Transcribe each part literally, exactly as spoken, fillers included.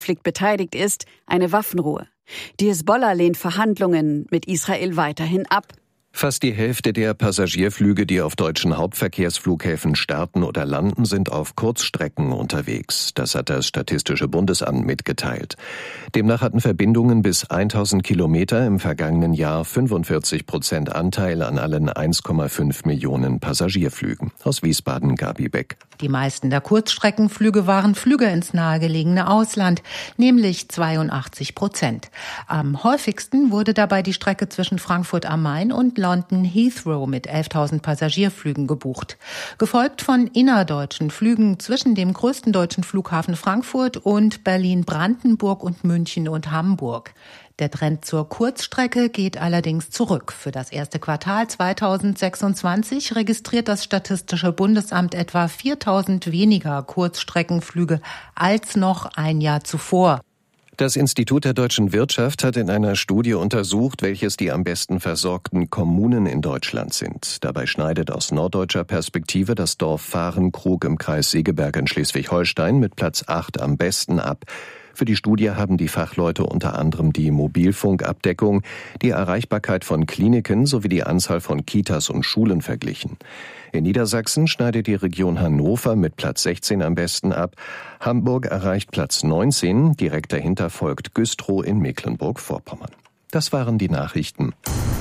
Konflikt beteiligt ist, eine Waffenruhe. Die Hisbollah lehnt Verhandlungen mit Israel weiterhin ab. Fast die Hälfte der Passagierflüge, die auf deutschen Hauptverkehrsflughäfen starten oder landen, sind auf Kurzstrecken unterwegs. Das hat das Statistische Bundesamt mitgeteilt. Demnach hatten Verbindungen bis tausend Kilometer im vergangenen Jahr fünfundvierzig Prozent Anteil an allen eins Komma fünf Millionen Passagierflügen. Aus Wiesbaden, Gabi Beck. Die meisten der Kurzstreckenflüge waren Flüge ins nahegelegene Ausland, nämlich zweiundachtzig Prozent. Am häufigsten wurde dabei die Strecke zwischen Frankfurt am Main und London Heathrow mit elftausend Passagierflügen gebucht. Gefolgt von innerdeutschen Flügen zwischen dem größten deutschen Flughafen Frankfurt und Berlin-Brandenburg und München und Hamburg. Der Trend zur Kurzstrecke geht allerdings zurück. Für das erste Quartal zweitausendsechsundzwanzig registriert das Statistische Bundesamt etwa viertausend weniger Kurzstreckenflüge als noch ein Jahr zuvor. Das Institut der deutschen Wirtschaft hat in einer Studie untersucht, welches die am besten versorgten Kommunen in Deutschland sind. Dabei schneidet aus norddeutscher Perspektive das Dorf Fahrenkrug im Kreis Segeberg in Schleswig-Holstein mit Platz acht am besten ab. Für die Studie haben die Fachleute unter anderem die Mobilfunkabdeckung, die Erreichbarkeit von Kliniken sowie die Anzahl von Kitas und Schulen verglichen. In Niedersachsen schneidet die Region Hannover mit Platz sechzehn am besten ab. Hamburg erreicht Platz neunzehn, direkt dahinter folgt Güstrow in Mecklenburg-Vorpommern. Das waren die Nachrichten.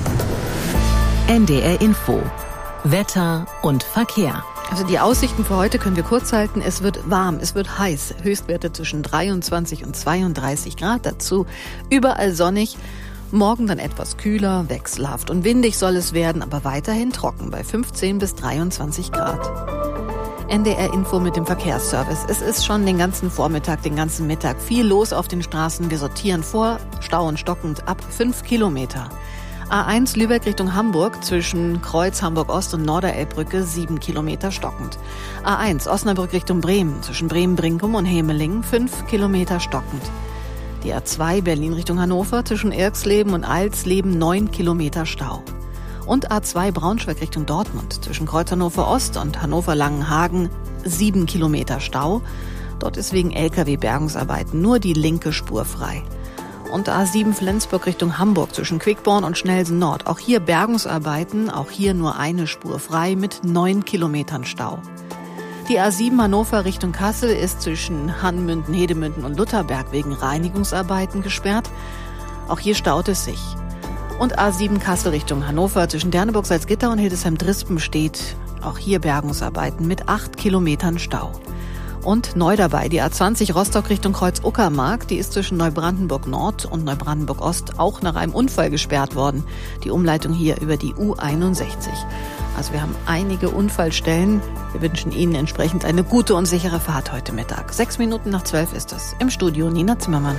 N D R Info. Wetter und Verkehr. Also die Aussichten für heute können wir kurz halten. Es wird warm, es wird heiß. Höchstwerte zwischen dreiundzwanzig und zweiunddreißig Grad. Dazu überall sonnig. Morgen dann etwas kühler, wechselhaft und windig soll es werden, aber weiterhin trocken bei fünfzehn bis dreiundzwanzig Grad. N D R Info mit dem Verkehrsservice. Es ist schon den ganzen Vormittag, den ganzen Mittag viel los auf den Straßen. Wir sortieren vor, stauen stockend ab fünf Kilometer. A eins Lübeck Richtung Hamburg zwischen Kreuz Hamburg-Ost und Norderelbbrücke sieben Kilometer stockend. A eins Osnabrück Richtung Bremen zwischen Bremen-Brinkum und Hemelingen fünf Kilometer stockend. Die A zwei Berlin Richtung Hannover zwischen Irxleben und Alsleben neun Kilometer Stau. Und A zwei Braunschweig Richtung Dortmund zwischen Kreuz Hannover Ost und Hannover-Langenhagen sieben Kilometer Stau. Dort ist wegen L K W-Bergungsarbeiten nur die linke Spur frei. Und A sieben Flensburg Richtung Hamburg zwischen Quickborn und Schnelsen Nord. Auch hier Bergungsarbeiten, auch hier nur eine Spur frei mit neun Kilometern Stau. Die A sieben Hannover Richtung Kassel ist zwischen Hannmünden, Hedemünden und Lutherberg wegen Reinigungsarbeiten gesperrt. Auch hier staut es sich. Und A sieben Kassel Richtung Hannover zwischen Derneburg, Salzgitter und Hildesheim-Drispen steht auch hier Bergungsarbeiten mit acht Kilometern Stau. Und neu dabei die A zwanzig Rostock Richtung Kreuz-Uckermark, die ist zwischen Neubrandenburg Nord und Neubrandenburg Ost auch nach einem Unfall gesperrt worden. Die Umleitung hier über die U einundsechzig. Also wir haben einige Unfallstellen. Wir wünschen Ihnen entsprechend eine gute und sichere Fahrt heute Mittag. Sechs Minuten nach zwölf ist es. Im Studio Nina Zimmermann.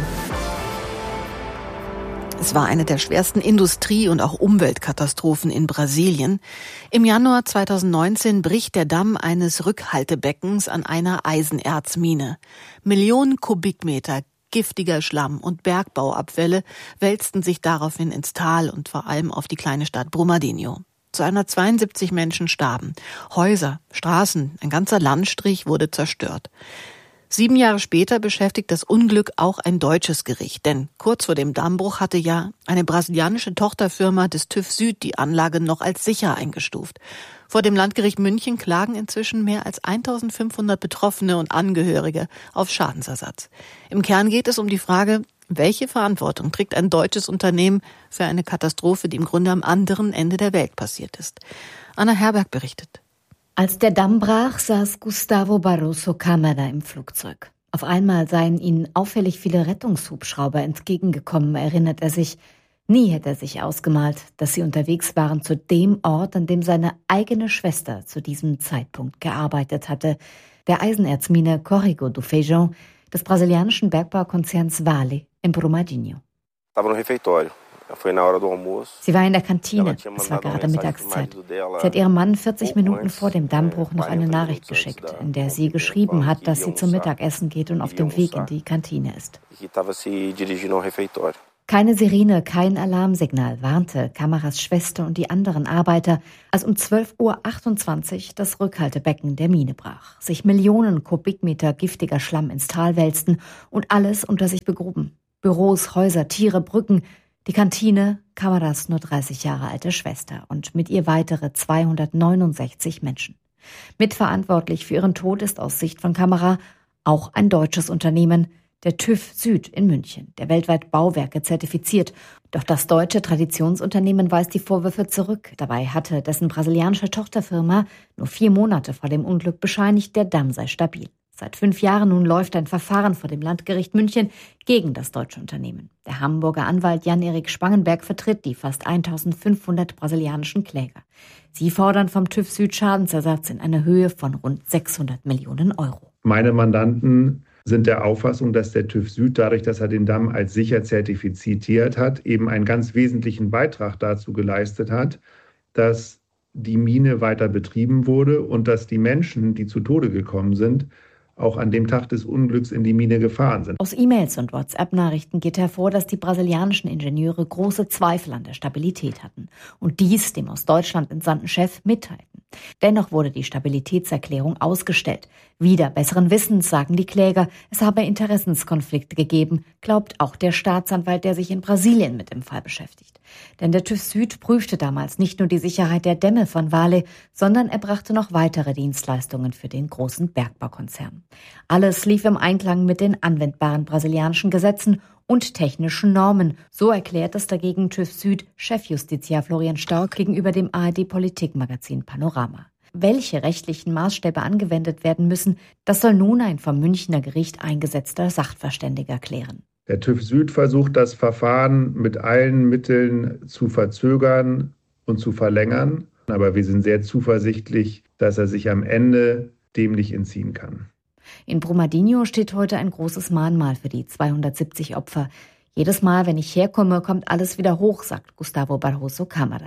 Es war eine der schwersten Industrie- und auch Umweltkatastrophen in Brasilien. Im Januar zweitausendneunzehn bricht der Damm eines Rückhaltebeckens an einer Eisenerzmine. Millionen Kubikmeter giftiger Schlamm und Bergbauabfälle wälzten sich daraufhin ins Tal und vor allem auf die kleine Stadt Brumadinho. zweihundertzweiundsiebzig Menschen starben. Häuser, Straßen, ein ganzer Landstrich wurde zerstört. Sieben Jahre später beschäftigt das Unglück auch ein deutsches Gericht. Denn kurz vor dem Dammbruch hatte ja eine brasilianische Tochterfirma des TÜV Süd die Anlage noch als sicher eingestuft. Vor dem Landgericht München klagen inzwischen mehr als eintausendfünfhundert Betroffene und Angehörige auf Schadensersatz. Im Kern geht es um die Frage, welche Verantwortung trägt ein deutsches Unternehmen für eine Katastrophe, die im Grunde am anderen Ende der Welt passiert ist. Anna Herberg berichtet. Als der Damm brach, saß Gustavo Barroso Câmara im Flugzeug. Auf einmal seien ihnen auffällig viele Rettungshubschrauber entgegengekommen, erinnert er sich. Nie hätte er sich ausgemalt, dass sie unterwegs waren zu dem Ort, an dem seine eigene Schwester zu diesem Zeitpunkt gearbeitet hatte, der Eisenerzmine Córrego do Feijão des brasilianischen Bergbaukonzerns Vale in Brumadinho. Sie war in der Kantine, es war gerade Mittagszeit. Sie hat ihrem Mann vierzig Minuten vor dem Dammbruch noch eine Nachricht geschickt, in der sie geschrieben hat, dass sie zum Mittagessen geht und auf dem Weg in die Kantine ist. Keine Sirene, kein Alarmsignal warnte Kamaras Schwester und die anderen Arbeiter, als um zwölf Uhr achtundzwanzig das Rückhaltebecken der Mine brach, sich Millionen Kubikmeter giftiger Schlamm ins Tal wälzten und alles unter sich begruben. Büros, Häuser, Tiere, Brücken, die Kantine, Kamaras nur dreißig Jahre alte Schwester und mit ihr weitere zweihundertneunundsechzig Menschen. Mitverantwortlich für ihren Tod ist aus Sicht von Kamara auch ein deutsches Unternehmen, der TÜV Süd in München, der weltweit Bauwerke zertifiziert. Doch das deutsche Traditionsunternehmen weist die Vorwürfe zurück. Dabei hatte dessen brasilianische Tochterfirma nur vier Monate vor dem Unglück bescheinigt, der Damm sei stabil. Seit fünf Jahren nun läuft ein Verfahren vor dem Landgericht München gegen das deutsche Unternehmen. Der Hamburger Anwalt Jan-Erik Spangenberg vertritt die fast eintausendfünfhundert brasilianischen Kläger. Sie fordern vom TÜV Süd Schadensersatz in einer Höhe von rund sechshundert Millionen Euro. Meine Mandanten sind der Auffassung, dass der TÜV Süd, dadurch, dass er den Damm als sicher zertifiziert hat, eben einen ganz wesentlichen Beitrag dazu geleistet hat, dass die Mine weiter betrieben wurde und dass die Menschen, die zu Tode gekommen sind, auch an dem Tag des Unglücks in die Mine gefahren sind. Aus E-Mails und WhatsApp-Nachrichten geht hervor, dass die brasilianischen Ingenieure große Zweifel an der Stabilität hatten und dies dem aus Deutschland entsandten Chef mitteilten. Dennoch wurde die Stabilitätserklärung ausgestellt. Wider besseren Wissens sagen die Kläger, es habe Interessenskonflikte gegeben, glaubt auch der Staatsanwalt, der sich in Brasilien mit dem Fall beschäftigt. Denn der TÜV Süd prüfte damals nicht nur die Sicherheit der Dämme von Vale, sondern er brachte noch weitere Dienstleistungen für den großen Bergbaukonzern. Alles lief im Einklang mit den anwendbaren brasilianischen Gesetzen und technischen Normen. So erklärt es dagegen TÜV Süd Chefjustiziar Florian Stauck gegenüber dem A R D-Politikmagazin Panorama. Welche rechtlichen Maßstäbe angewendet werden müssen, das soll nun ein vom Münchner Gericht eingesetzter Sachverständiger klären. Der TÜV Süd versucht, das Verfahren mit allen Mitteln zu verzögern und zu verlängern. Aber wir sind sehr zuversichtlich, dass er sich am Ende dem nicht entziehen kann. In Brumadinho steht heute ein großes Mahnmal für die zweihundertsiebzig Opfer. Jedes Mal, wenn ich herkomme, kommt alles wieder hoch, sagt Gustavo Barroso Camara.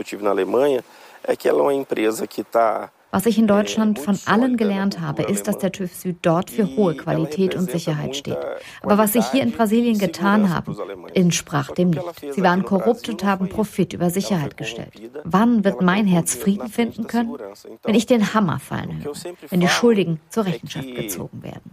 Was ich in Deutschland von allen gelernt habe, ist, dass der TÜV Süd dort für hohe Qualität und Sicherheit steht. Aber was sie hier in Brasilien getan haben, entsprach dem nicht. Sie waren korrupt und haben Profit über Sicherheit gestellt. Wann wird mein Herz Frieden finden können? Wenn ich den Hammer fallen höre, wenn die Schuldigen zur Rechenschaft gezogen werden.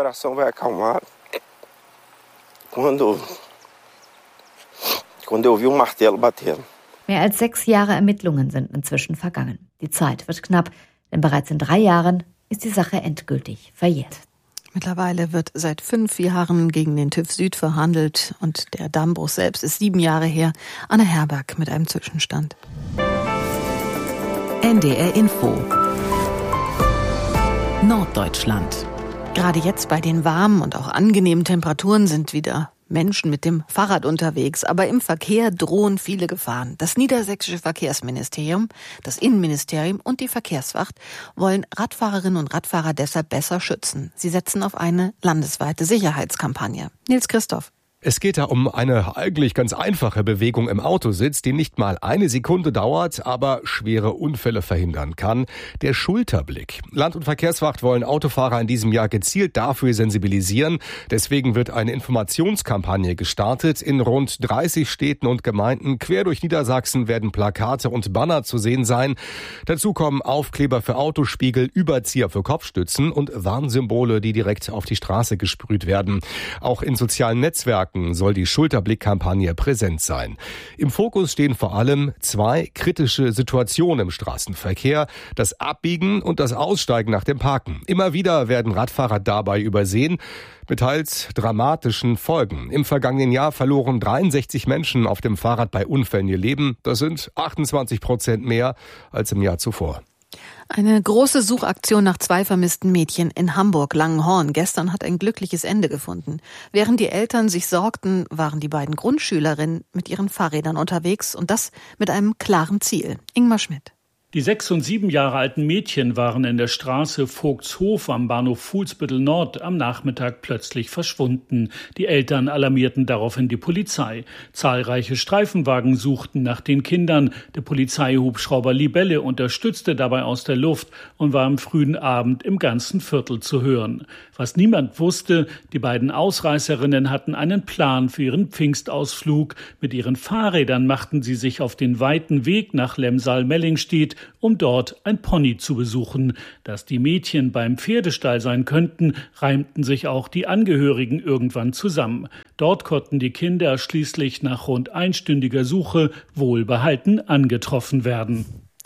Mehr als sechs Jahre Ermittlungen sind inzwischen vergangen. Die Zeit wird knapp, denn bereits in drei Jahren ist die Sache endgültig verjährt. Mittlerweile wird seit fünf Jahren gegen den TÜV Süd verhandelt und der Dammbruch selbst ist sieben Jahre her. Anne Herberg mit einem Zwischenstand. N D R Info Norddeutschland. Gerade jetzt bei den warmen und auch angenehmen Temperaturen sind wieder Menschen mit dem Fahrrad unterwegs, aber im Verkehr drohen viele Gefahren. Das niedersächsische Verkehrsministerium, das Innenministerium und die Verkehrswacht wollen Radfahrerinnen und Radfahrer deshalb besser schützen. Sie setzen auf eine landesweite Sicherheitskampagne. Nils Christoph. Es geht da um eine eigentlich ganz einfache Bewegung im Autositz, die nicht mal eine Sekunde dauert, aber schwere Unfälle verhindern kann. Der Schulterblick. Land- und Verkehrswacht wollen Autofahrer in diesem Jahr gezielt dafür sensibilisieren. Deswegen wird eine Informationskampagne gestartet. In rund dreißig Städten und Gemeinden quer durch Niedersachsen werden Plakate und Banner zu sehen sein. Dazu kommen Aufkleber für Autospiegel, Überzieher für Kopfstützen und Warnsymbole, die direkt auf die Straße gesprüht werden. Auch in sozialen Netzwerken soll die Schulterblick-Kampagne präsent sein. Im Fokus stehen vor allem zwei kritische Situationen im Straßenverkehr: das Abbiegen und das Aussteigen nach dem Parken. Immer wieder werden Radfahrer dabei übersehen, mit teils dramatischen Folgen. Im vergangenen Jahr verloren dreiundsechzig Menschen auf dem Fahrrad bei Unfällen ihr Leben. Das sind achtundzwanzig Prozent mehr als im Jahr zuvor. Eine große Suchaktion nach zwei vermissten Mädchen in Hamburg-Langenhorn gestern hat ein glückliches Ende gefunden. Während die Eltern sich sorgten, waren die beiden Grundschülerinnen mit ihren Fahrrädern unterwegs und das mit einem klaren Ziel. Ingmar Schmidt. Die sechs und sieben Jahre alten Mädchen waren in der Straße Vogtshof am Bahnhof Fuhlsbüttel Nord am Nachmittag plötzlich verschwunden. Die Eltern alarmierten daraufhin die Polizei. Zahlreiche Streifenwagen suchten nach den Kindern. Der Polizeihubschrauber Libelle unterstützte dabei aus der Luft und war am frühen Abend im ganzen Viertel zu hören. Was niemand wusste, die beiden Ausreißerinnen hatten einen Plan für ihren Pfingstausflug. Mit ihren Fahrrädern machten sie sich auf den weiten Weg nach Lemsal-Mellingstedt, um dort ein Pony zu besuchen. Dass die Mädchen beim Pferdestall sein könnten, reimten sich auch die Angehörigen irgendwann zusammen. Dort konnten die Kinder schließlich nach rund einstündiger Suche wohlbehalten angetroffen werden.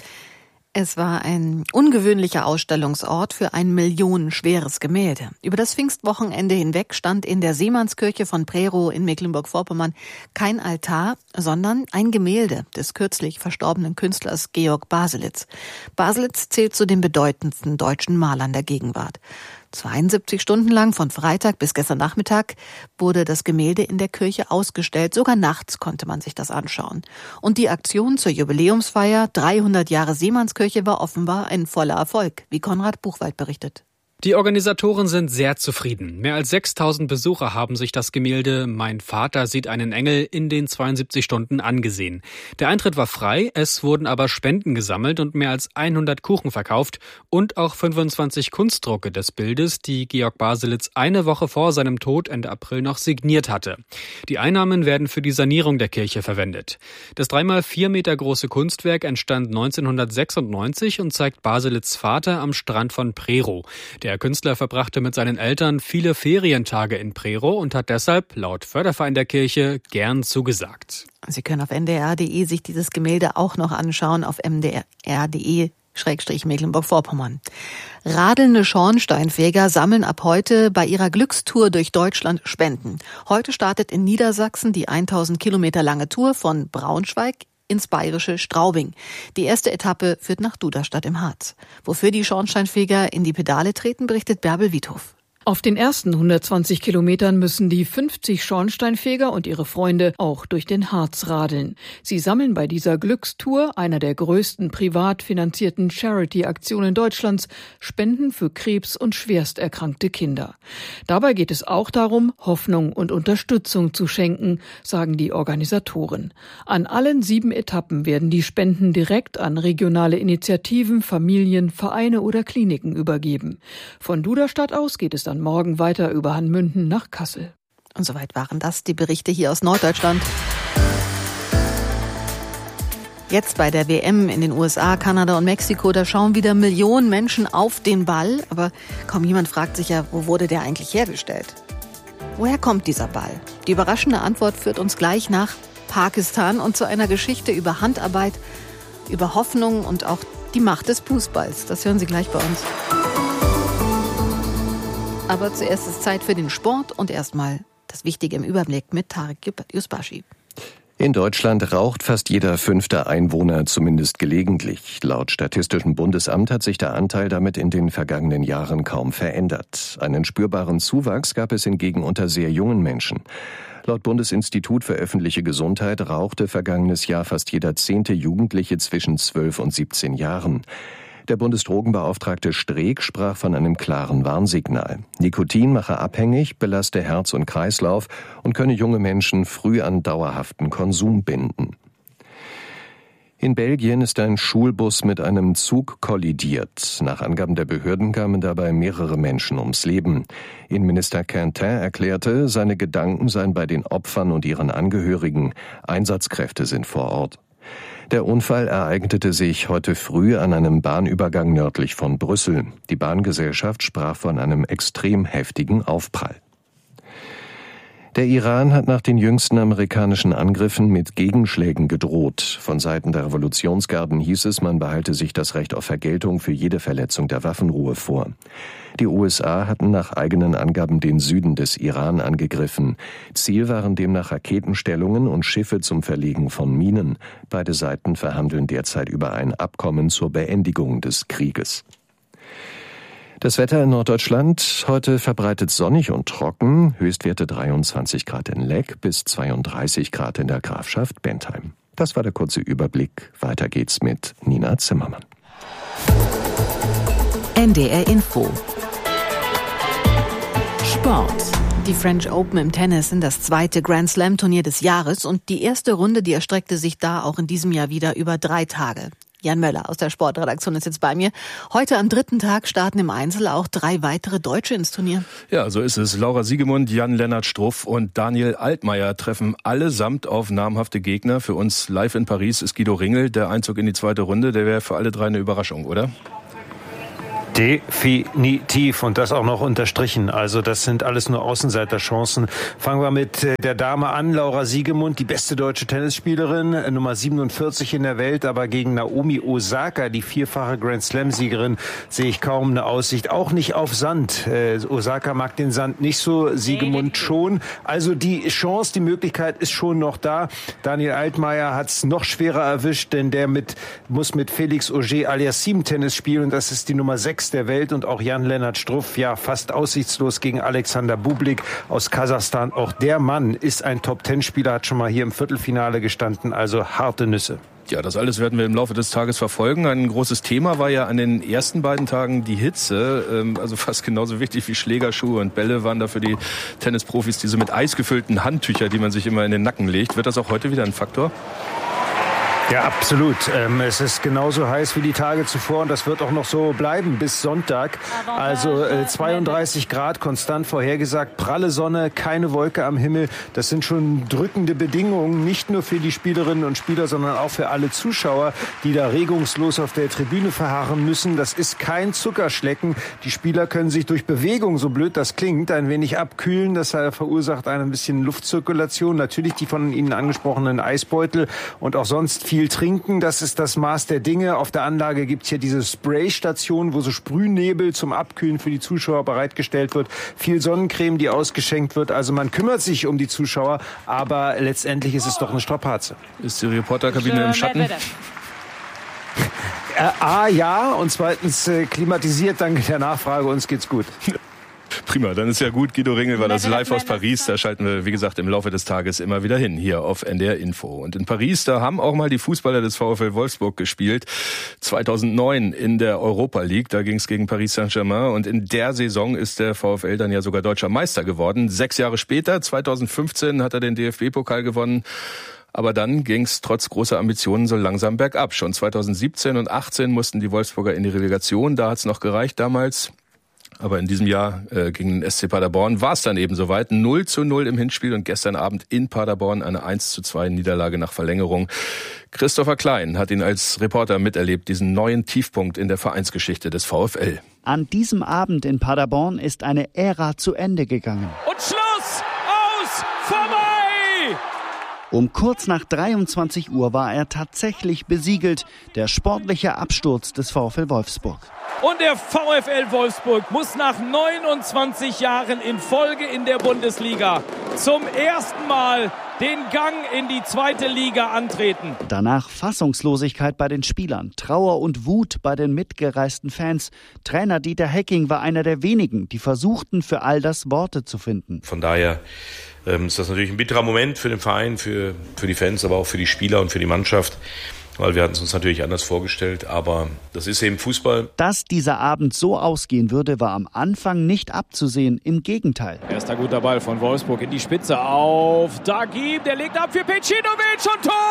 Es war ein ungewöhnlicher Ausstellungsort für ein millionenschweres Gemälde. Über das Pfingstwochenende hinweg stand in der Seemannskirche von Prerow in Mecklenburg-Vorpommern kein Altar, sondern ein Gemälde des kürzlich verstorbenen Künstlers Georg Baselitz. Baselitz zählt zu den bedeutendsten deutschen Malern der Gegenwart. zweiundsiebzig Stunden lang, von Freitag bis gestern Nachmittag, wurde das Gemälde in der Kirche ausgestellt. Sogar nachts konnte man sich das anschauen. Und die Aktion zur Jubiläumsfeier dreihundert Jahre Seemannskirche war offenbar ein voller Erfolg, wie Konrad Buchwald berichtet. Die Organisatoren sind sehr zufrieden. Mehr als sechstausend Besucher haben sich das Gemälde »Mein Vater sieht einen Engel« in den zweiundsiebzig Stunden angesehen. Der Eintritt war frei, es wurden aber Spenden gesammelt und mehr als hundert Kuchen verkauft und auch fünfundzwanzig Kunstdrucke des Bildes, die Georg Baselitz eine Woche vor seinem Tod Ende April noch signiert hatte. Die Einnahmen werden für die Sanierung der Kirche verwendet. Das dreimal vier Meter große Kunstwerk entstand neunzehnhundertsechsundneunzig und zeigt Baselitz' Vater am Strand von Prerow. Der Der Künstler verbrachte mit seinen Eltern viele Ferientage in Prerow und hat deshalb, laut Förderverein der Kirche, gern zugesagt. Sie können auf n d r punkt d e sich dieses Gemälde auch noch anschauen, auf m d r punkt d e Schrägstrich Mecklenburg-Vorpommern. Radelnde Schornsteinfeger sammeln ab heute bei ihrer Glückstour durch Deutschland Spenden. Heute startet in Niedersachsen die tausend Kilometer lange Tour von Braunschweig ins bayerische Straubing. Die erste Etappe führt nach Duderstadt im Harz. Wofür die Schornsteinfeger in die Pedale treten, berichtet Bärbel Wiedhoff. Auf den ersten hundertzwanzig Kilometern müssen die fünfzig Schornsteinfeger und ihre Freunde auch durch den Harz radeln. Sie sammeln bei dieser Glückstour, einer der größten privat finanzierten Charity-Aktionen Deutschlands, Spenden für Krebs- und schwerst erkrankte Kinder. Dabei geht es auch darum, Hoffnung und Unterstützung zu schenken, sagen die Organisatoren. An allen sieben Etappen werden die Spenden direkt an regionale Initiativen, Familien, Vereine oder Kliniken übergeben. Von Duderstadt aus geht es dann morgen weiter über Hanmünden nach Kassel. Und soweit waren das die Berichte hier aus Norddeutschland. Jetzt bei der W M in den U S A, Kanada und Mexiko, da schauen wieder Millionen Menschen auf den Ball. Aber kaum jemand fragt sich ja, wo wurde der eigentlich hergestellt? Woher kommt dieser Ball? Die überraschende Antwort führt uns gleich nach Pakistan und zu einer Geschichte über Handarbeit, über Hoffnung und auch die Macht des Fußballs. Das hören Sie gleich bei uns. Aber zuerst ist Zeit für den Sport und erstmal das Wichtige im Überblick mit Tarek Yusbashi. In Deutschland raucht fast jeder fünfte Einwohner zumindest gelegentlich. Laut Statistischem Bundesamt hat sich der Anteil damit in den vergangenen Jahren kaum verändert. Einen spürbaren Zuwachs gab es hingegen unter sehr jungen Menschen. Laut Bundesinstitut für öffentliche Gesundheit rauchte vergangenes Jahr fast jeder zehnte Jugendliche zwischen zwölf und siebzehn Jahren. Der Bundesdrogenbeauftragte Streeck sprach von einem klaren Warnsignal. Nikotin mache abhängig, belaste Herz und Kreislauf und könne junge Menschen früh an dauerhaften Konsum binden. In Belgien ist ein Schulbus mit einem Zug kollidiert. Nach Angaben der Behörden kamen dabei mehrere Menschen ums Leben. Innenminister Quentin erklärte, seine Gedanken seien bei den Opfern und ihren Angehörigen. Einsatzkräfte sind vor Ort. Der Unfall ereignete sich heute früh an einem Bahnübergang nördlich von Brüssel. Die Bahngesellschaft sprach von einem extrem heftigen Aufprall. Der Iran hat nach den jüngsten amerikanischen Angriffen mit Gegenschlägen gedroht. Von Seiten der Revolutionsgarden hieß es, man behalte sich das Recht auf Vergeltung für jede Verletzung der Waffenruhe vor. Die U S A hatten nach eigenen Angaben den Süden des Iran angegriffen. Ziel waren demnach Raketenstellungen und Schiffe zum Verlegen von Minen. Beide Seiten verhandeln derzeit über ein Abkommen zur Beendigung des Krieges. Das Wetter in Norddeutschland heute verbreitet sonnig und trocken, Höchstwerte dreiundzwanzig Grad in Leck bis zweiunddreißig Grad in der Grafschaft Bentheim. Das war der kurze Überblick. Weiter geht's mit Nina Zimmermann. N D R Info. Sport. Die French Open im Tennis sind das zweite Grand Slam Turnier des Jahres und die erste Runde, die erstreckte sich da auch in diesem Jahr wieder über drei Tage. Jan Möller aus der Sportredaktion ist jetzt bei mir. Heute am dritten Tag starten im Einzel auch drei weitere Deutsche ins Turnier. Ja, so ist es. Laura Siegemund, Jan-Lennart Struff und Daniel Altmaier treffen allesamt auf namhafte Gegner. Für uns live in Paris ist Guido Ringel. Der Einzug in die zweite Runde, der wäre für alle drei eine Überraschung, oder? Definitiv, und das auch noch unterstrichen. Also das sind alles nur Außenseiterchancen. Fangen wir mit der Dame an, Laura Siegemund, die beste deutsche Tennisspielerin, Nummer siebenundvierzig in der Welt, aber gegen Naomi Osaka, die vierfache Grand Slam-Siegerin, sehe ich kaum eine Aussicht. Auch nicht auf Sand. Äh, Osaka mag den Sand nicht so, Siegemund schon. Also die Chance, die Möglichkeit ist schon noch da. Daniel Altmaier hat es noch schwerer erwischt, denn der mit, muss mit Felix Auger-Aliassime Tennis spielen, und das ist die Nummer sechs der Welt, und auch Jan-Lennart Struff, ja, fast aussichtslos gegen Alexander Bublik aus Kasachstan. Auch der Mann ist ein Top-Ten-Spieler, hat schon mal hier im Viertelfinale gestanden, also harte Nüsse. Ja, das alles werden wir im Laufe des Tages verfolgen. Ein großes Thema war ja an den ersten beiden Tagen die Hitze. Also fast genauso wichtig wie Schlägerschuhe und Bälle waren da für die Tennisprofis diese mit Eis gefüllten Handtücher, die man sich immer in den Nacken legt. Wird das auch heute wieder ein Faktor? Ja, absolut. Ähm, es ist genauso heiß wie die Tage zuvor, und das wird auch noch so bleiben bis Sonntag. Also äh, zweiunddreißig Grad konstant vorhergesagt, pralle Sonne, keine Wolke am Himmel. Das sind schon drückende Bedingungen, nicht nur für die Spielerinnen und Spieler, sondern auch für alle Zuschauer, die da regungslos auf der Tribüne verharren müssen. Das ist kein Zuckerschlecken. Die Spieler können sich durch Bewegung, so blöd das klingt, ein wenig abkühlen. Das verursacht ein bisschen Luftzirkulation. Natürlich die von Ihnen angesprochenen Eisbeutel und auch sonst viel trinken, das ist das Maß der Dinge. Auf der Anlage gibt's hier diese Spraystation, wo so Sprühnebel zum Abkühlen für die Zuschauer bereitgestellt wird. Viel Sonnencreme, die ausgeschenkt wird. Also man kümmert sich um die Zuschauer, aber letztendlich ist es doch eine Strapaze. Ist die Reporterkabine im Schatten? Äh, A, ja, und zweitens äh, klimatisiert, danke der Nachfrage, uns geht's gut. Prima, dann ist ja gut. Guido Ringel war das live aus Paris. Da schalten wir, wie gesagt, im Laufe des Tages immer wieder hin, hier auf N D R Info. Und in Paris, da haben auch mal die Fußballer des VfL Wolfsburg gespielt. zweitausendneun in der Europa League, da ging es gegen Paris Saint-Germain. Und in der Saison ist der VfL dann ja sogar deutscher Meister geworden. Sechs Jahre später, zweitausendfünfzehn, hat er den D F B-Pokal gewonnen. Aber dann ging es trotz großer Ambitionen so langsam bergab. Schon zweitausendsiebzehn und achtzehn mussten die Wolfsburger in die Relegation. Da hat es noch gereicht damals. Aber in diesem Jahr äh, gegen den S C Paderborn war es dann eben soweit. null zu null im Hinspiel und gestern Abend in Paderborn eine eins zu zwei Niederlage nach Verlängerung. Christopher Klein hat ihn als Reporter miterlebt, diesen neuen Tiefpunkt in der Vereinsgeschichte des VfL. An diesem Abend in Paderborn ist eine Ära zu Ende gegangen. Und Schluss! Aus! Vorbei! Um kurz nach dreiundzwanzig Uhr war er tatsächlich besiegelt, der sportliche Absturz des VfL Wolfsburg. Und der VfL Wolfsburg muss nach neunundzwanzig Jahren in Folge in der Bundesliga zum ersten Mal den Gang in die zweite Liga antreten. Danach Fassungslosigkeit bei den Spielern, Trauer und Wut bei den mitgereisten Fans. Trainer Dieter Hecking war einer der wenigen, die versuchten, für all das Worte zu finden. Von daher ähm, ist das natürlich ein bitterer Moment für den Verein, für, für die Fans, aber auch für die Spieler und für die Mannschaft. Weil wir hatten es uns natürlich anders vorgestellt, aber das ist eben Fußball. Dass dieser Abend so ausgehen würde, war am Anfang nicht abzusehen. Im Gegenteil. Erster guter Ball von Wolfsburg in die Spitze auf Dagim. Der legt ab für Pecinovic und Tor!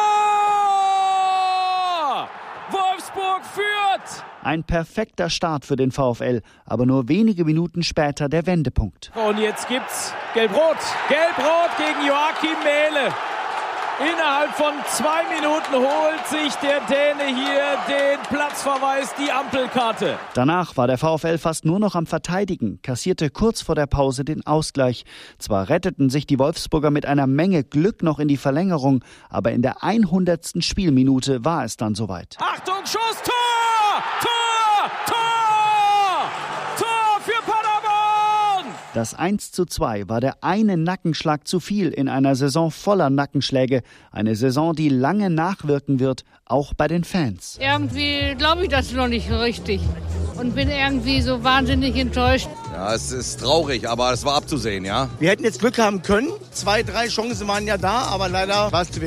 Wolfsburg führt! Ein perfekter Start für den VfL, aber nur wenige Minuten später der Wendepunkt. Und jetzt gibt's Gelb-Rot. Gelb-Rot gegen Joachim Mähle. Innerhalb von zwei Minuten holt sich der Däne hier den Platzverweis, die Ampelkarte. Danach war der VfL fast nur noch am Verteidigen, kassierte kurz vor der Pause den Ausgleich. Zwar retteten sich die Wolfsburger mit einer Menge Glück noch in die Verlängerung, aber in der hundertsten Spielminute war es dann soweit. Achtung, Schuss, Tor! Tor! Tor! Tor für Paderborn! Das eins zu zwei war der eine Nackenschlag zu viel in einer Saison voller Nackenschläge. Eine Saison, die lange nachwirken wird, auch bei den Fans. Irgendwie glaube ich das noch nicht richtig und bin irgendwie so wahnsinnig enttäuscht. Ja, es ist traurig, aber es war abzusehen, ja. Wir hätten jetzt Glück haben können. Zwei, drei Chancen waren ja da, aber leider war es zu wenig.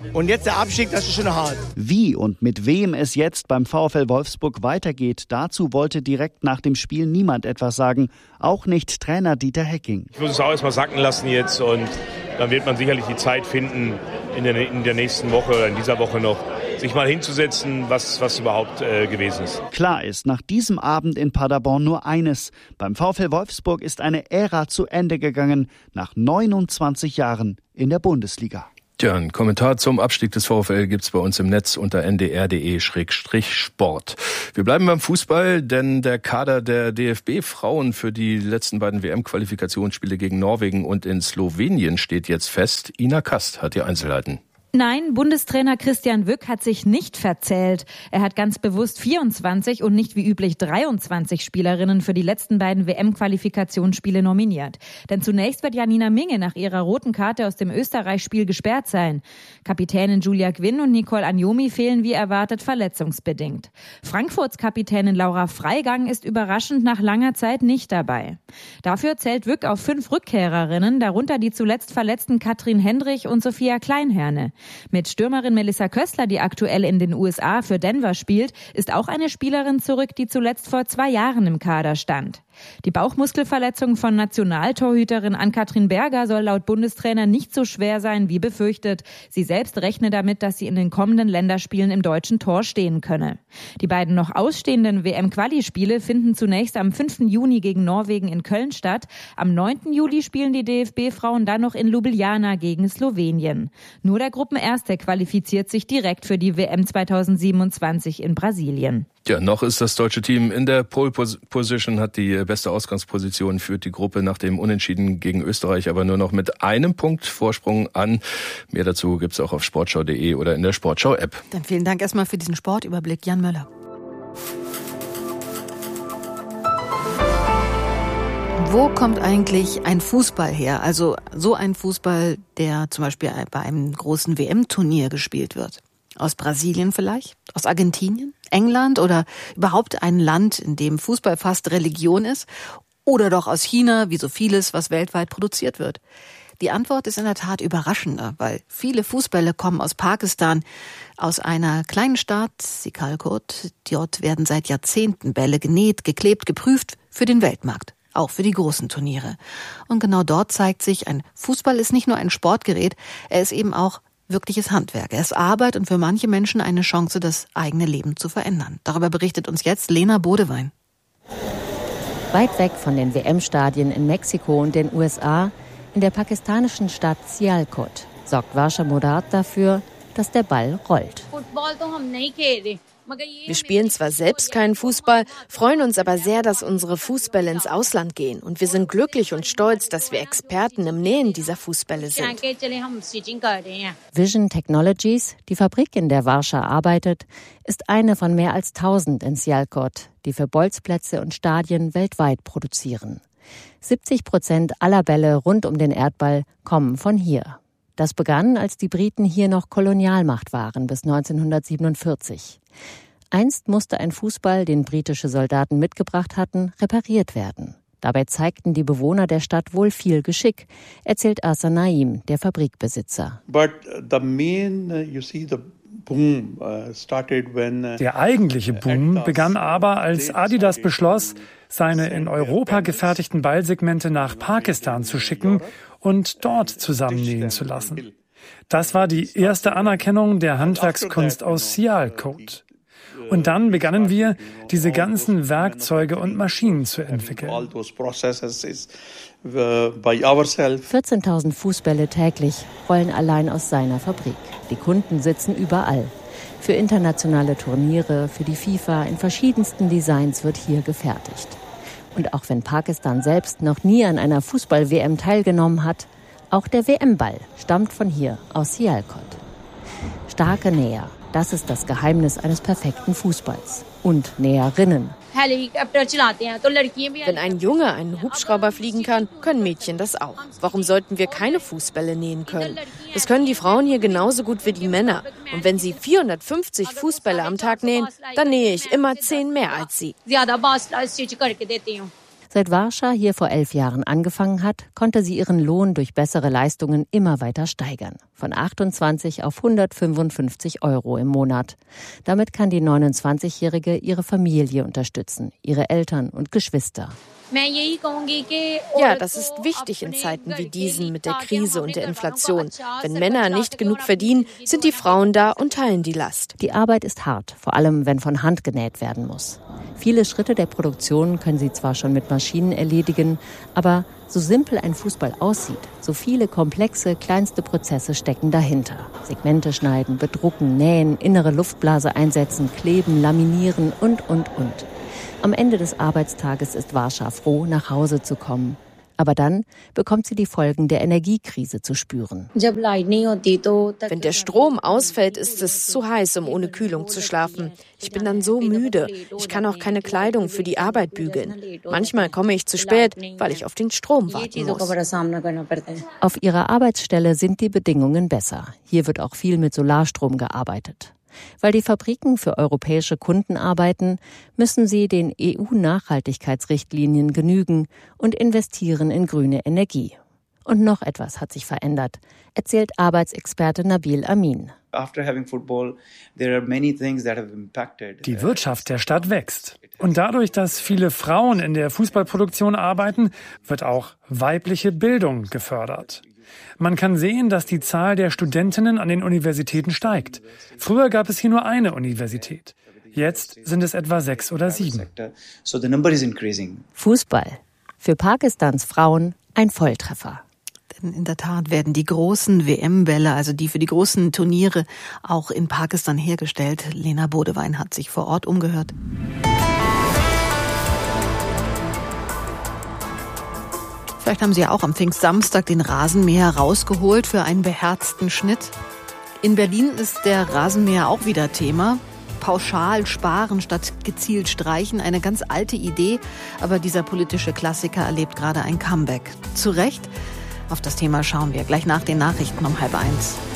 Und jetzt der Abstieg, das ist schon hart. Wie und mit wem es jetzt beim VfL Wolfsburg weitergeht, dazu wollte direkt nach dem Spiel niemand etwas sagen. Auch nicht Trainer Dieter Hecking. Ich muss es auch erstmal sacken lassen jetzt und dann wird man sicherlich die Zeit finden, in der, in der nächsten Woche oder in dieser Woche noch, sich mal hinzusetzen, was, was überhaupt äh, gewesen ist. Klar ist nach diesem Abend in Paderborn nur eines. Beim VfL Wolfsburg ist eine Ära zu Ende gegangen, nach neunundzwanzig Jahren in der Bundesliga. Tja, ein Kommentar zum Abstieg des VfL gibt's bei uns im Netz unter n d r punkt d e Schrägstrich Sport. Wir bleiben beim Fußball, denn der Kader der D F B-Frauen für die letzten beiden W M-Qualifikationsspiele gegen Norwegen und in Slowenien steht jetzt fest. Ina Kast hat die Einzelheiten. Nein, Bundestrainer Christian Wück hat sich nicht verzählt. Er hat ganz bewusst vierundzwanzig und nicht wie üblich dreiundzwanzig Spielerinnen für die letzten beiden W M-Qualifikationsspiele nominiert. Denn zunächst wird Janina Minge nach ihrer roten Karte aus dem Österreich-Spiel gesperrt sein. Kapitänin Julia Gwynn und Nicole Agnomi fehlen wie erwartet verletzungsbedingt. Frankfurts Kapitänin Laura Freigang ist überraschend nach langer Zeit nicht dabei. Dafür zählt Wück auf fünf Rückkehrerinnen, darunter die zuletzt verletzten Katrin Hendrich und Sophia Kleinherne. Mit Stürmerin Melissa Köstler, die aktuell in den U S A für Denver spielt, ist auch eine Spielerin zurück, die zuletzt vor zwei Jahren im Kader stand. Die Bauchmuskelverletzung von Nationaltorhüterin Ann-Kathrin Berger soll laut Bundestrainer nicht so schwer sein wie befürchtet. Sie selbst rechne damit, dass sie in den kommenden Länderspielen im deutschen Tor stehen könne. Die beiden noch ausstehenden W M-Quali-Spiele finden zunächst am fünften Juni gegen Norwegen in Köln statt. Am neunten Juli spielen die D F B-Frauen dann noch in Ljubljana gegen Slowenien. Nur der Gruppenerste qualifiziert sich direkt für die W M zweitausendsiebenundzwanzig in Brasilien. Ja, noch ist das deutsche Team in der Pole Position, hat die beste Ausgangsposition, führt die Gruppe nach dem Unentschieden gegen Österreich aber nur noch mit einem Punkt Vorsprung an. Mehr dazu gibt's auch auf sportschau punkt de oder in der Sportschau-App. Dann vielen Dank erstmal für diesen Sportüberblick, Jan Möller. Wo kommt eigentlich ein Fußball her? Also so ein Fußball, der zum Beispiel bei einem großen W M-Turnier gespielt wird. Aus Brasilien vielleicht? Aus Argentinien? England oder überhaupt ein Land, in dem Fußball fast Religion ist? Oder doch aus China, wie so vieles, was weltweit produziert wird? Die Antwort ist in der Tat überraschender, weil viele Fußbälle kommen aus Pakistan, aus einer kleinen Stadt, Sikalkot. Dort werden seit Jahrzehnten Bälle genäht, geklebt, geprüft für den Weltmarkt. Auch für die großen Turniere. Und genau dort zeigt sich, ein Fußball ist nicht nur ein Sportgerät, er ist eben auch wirkliches Handwerk. Er ist Arbeit und für manche Menschen eine Chance, das eigene Leben zu verändern. Darüber berichtet uns jetzt Lena Bodewein. Weit weg von den W M-Stadien in Mexiko und den U S A, in der pakistanischen Stadt Sialkot, sorgt Varsha Murad dafür, dass der Ball rollt. Wir spielen zwar selbst keinen Fußball, freuen uns aber sehr, dass unsere Fußbälle ins Ausland gehen. Und wir sind glücklich und stolz, dass wir Experten im Nähen dieser Fußbälle sind. Vision Technologies, die Fabrik, in der Varsha arbeitet, ist eine von mehr als tausend in Sialkot, die für Bolzplätze und Stadien weltweit produzieren. siebzig Prozent aller Bälle rund um den Erdball kommen von hier. Das begann, als die Briten hier noch Kolonialmacht waren, bis neunzehnhundertsiebenundvierzig. Einst musste ein Fußball, den britische Soldaten mitgebracht hatten, repariert werden. Dabei zeigten die Bewohner der Stadt wohl viel Geschick, erzählt Asa Naim, der Fabrikbesitzer. But the main, you see the boom started when Der eigentliche Boom begann aber, als Adidas beschloss, seine in Europa gefertigten Ballsegmente nach Pakistan zu schicken und dort zusammennähen zu lassen. Das war die erste Anerkennung der Handwerkskunst aus Sialkot. Und dann begannen wir, diese ganzen Werkzeuge und Maschinen zu entwickeln. vierzehntausend Fußbälle täglich rollen allein aus seiner Fabrik. Die Kunden sitzen überall. Für internationale Turniere, für die FIFA, in verschiedensten Designs wird hier gefertigt. Und auch wenn Pakistan selbst noch nie an einer Fußball-W M teilgenommen hat, auch der W M-Ball stammt von hier, aus Sialkot. Starke Näher, das ist das Geheimnis eines perfekten Fußballs. Und Näherinnen. Wenn ein Junge einen Hubschrauber fliegen kann, können Mädchen das auch. Warum sollten wir keine Fußbälle nähen können? Das können die Frauen hier genauso gut wie die Männer. Und wenn sie vierhundertfünfzig Fußbälle am Tag nähen, dann nähe ich immer zehn mehr als sie. Seit Varscha hier vor elf Jahren angefangen hat, konnte sie ihren Lohn durch bessere Leistungen immer weiter steigern. Von achtundzwanzig auf hundertfünfundfünfzig Euro im Monat. Damit kann die neunundzwanzigjährige ihre Familie unterstützen, ihre Eltern und Geschwister. Ja, das ist wichtig in Zeiten wie diesen mit der Krise und der Inflation. Wenn Männer nicht genug verdienen, sind die Frauen da und teilen die Last. Die Arbeit ist hart, vor allem wenn von Hand genäht werden muss. Viele Schritte der Produktion können sie zwar schon mit Maschinen erledigen, aber so simpel ein Fußball aussieht, so viele komplexe, kleinste Prozesse stecken dahinter. Segmente schneiden, bedrucken, nähen, innere Luftblase einsetzen, kleben, laminieren und, und, und. Am Ende des Arbeitstages ist Varscha froh, nach Hause zu kommen. Aber dann bekommt sie die Folgen der Energiekrise zu spüren. Wenn der Strom ausfällt, ist es zu heiß, um ohne Kühlung zu schlafen. Ich bin dann so müde. Ich kann auch keine Kleidung für die Arbeit bügeln. Manchmal komme ich zu spät, weil ich auf den Strom warten muss. Auf ihrer Arbeitsstelle sind die Bedingungen besser. Hier wird auch viel mit Solarstrom gearbeitet. Weil die Fabriken für europäische Kunden arbeiten, müssen sie den E U-Nachhaltigkeitsrichtlinien genügen und investieren in grüne Energie. Und noch etwas hat sich verändert, erzählt Arbeitsexperte Nabil Amin. Die Wirtschaft der Stadt wächst. Und dadurch, dass viele Frauen in der Fußballproduktion arbeiten, wird auch weibliche Bildung gefördert. Man kann sehen, dass die Zahl der Studentinnen an den Universitäten steigt. Früher gab es hier nur eine Universität. Jetzt sind es etwa sechs oder sieben. Fußball. Für Pakistans Frauen ein Volltreffer. Denn in der Tat werden die großen W M-Bälle, also die für die großen Turniere, auch in Pakistan hergestellt. Lena Bodewein hat sich vor Ort umgehört. Vielleicht haben Sie ja auch am Pfingstsamstag den Rasenmäher rausgeholt für einen beherzten Schnitt. In Berlin ist der Rasenmäher auch wieder Thema. Pauschal sparen statt gezielt streichen, eine ganz alte Idee. Aber dieser politische Klassiker erlebt gerade ein Comeback. Zu Recht. Auf das Thema schauen wir gleich nach den Nachrichten um halb eins.